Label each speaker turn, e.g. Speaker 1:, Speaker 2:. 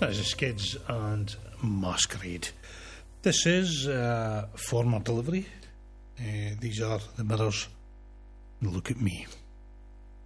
Speaker 1: That's the Skids and Masquerade. This is former delivery. These are the Mirrors. Look at me.